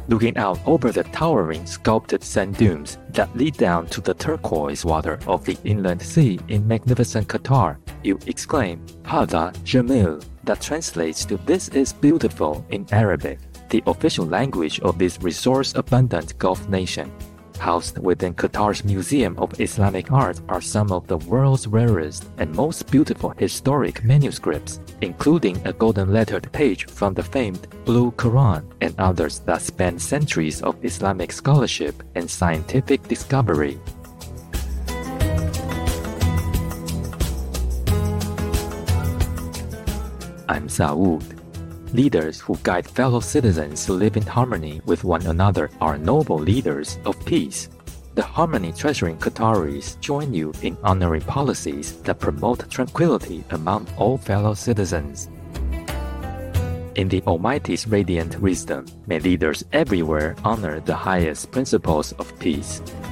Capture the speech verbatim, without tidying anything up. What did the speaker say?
Looking out over the towering sculpted sand dunes that lead down to the turquoise water of the inland sea in magnificent Qatar, you exclaim, Hada Jamil, that translates to This is beautiful in Arabic, the official language of this resource-abundant Gulf nation. Housed within Qatar's Museum of Islamic Art are some of the world's rarest and most beautiful historic manuscripts, including a golden-lettered page from the famed Blue Quran and others that span centuries of Islamic scholarship and scientific discovery. I'm Saud. Leaders who guide fellow citizens to live in harmony with one another are noble leaders of peace. The Harmony Treasuring Qataris join you in honoring policies that promote tranquility among all fellow citizens. In the Almighty's radiant wisdom, may leaders everywhere honor the highest principles of peace.